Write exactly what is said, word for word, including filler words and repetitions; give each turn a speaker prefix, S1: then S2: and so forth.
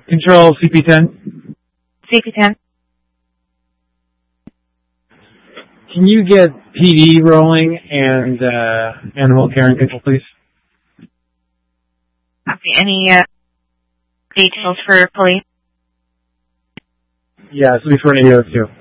S1: Control C P ten.
S2: C P ten.
S1: Can you get P D rolling and uh, animal care and control, please?
S2: Okay, any uh, details for police?
S1: Yeah, this will be for an eight oh two.